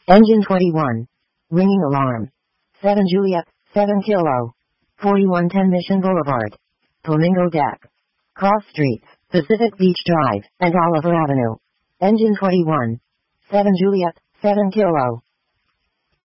Engine 21. Ringing alarm. 7 Juliet, 7 Kilo. 4110 Mission Boulevard. Flamingo Deck. Cross Streets, Pacific Beach Drive, and Oliver Avenue. Engine 21. 7 Juliet, 7 Kilo.